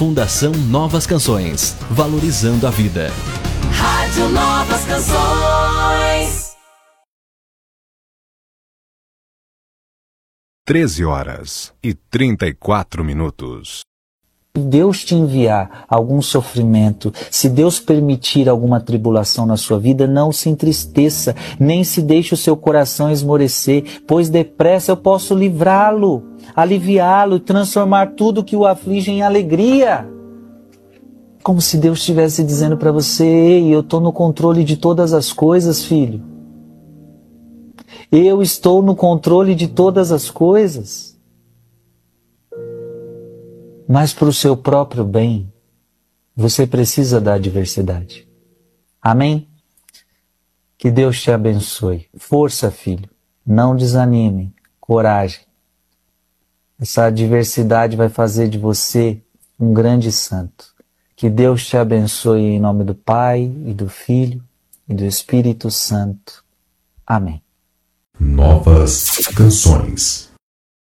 Fundação Novas Canções, valorizando a vida. Rádio Novas Canções. 13h34. Se Deus te enviar algum sofrimento, se Deus permitir alguma tribulação na sua vida, não se entristeça, nem se deixe o seu coração esmorecer, pois depressa eu posso livrá-lo, aliviá-lo e transformar tudo que o aflige em alegria. Como se Deus estivesse dizendo para você: ei, eu estou no controle de todas as coisas, filho. Eu estou no controle de todas as coisas. Mas para o seu próprio bem, você precisa da adversidade. Amém? Que Deus te abençoe. Força, filho. Não desanime. Coragem. Essa adversidade vai fazer de você um grande santo. Que Deus te abençoe em nome do Pai, e do Filho, e do Espírito Santo. Amém. Novas Canções.